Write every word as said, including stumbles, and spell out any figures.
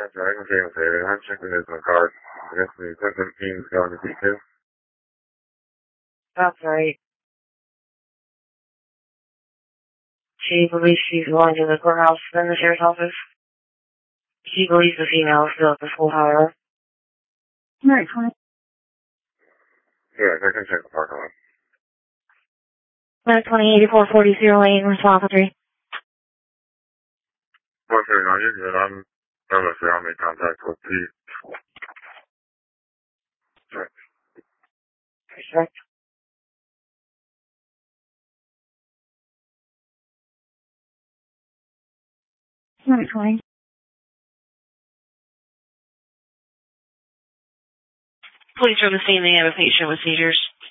That's right, I'm saying there. I'm checking this on card. I guess the equipment team's going to be too. That's right. She believes she's going to the courthouse than the sheriff's office. She believes the female is still at the school, however. Right, fine. Yeah, I can check the parking lot. nine twenty eighty-four forty zero eight, response three. One thing on you, good. I'm honestly, I'll make contact with Pete. Right. Respect. Right, fine. Police from the scene, they have a patient with seizures.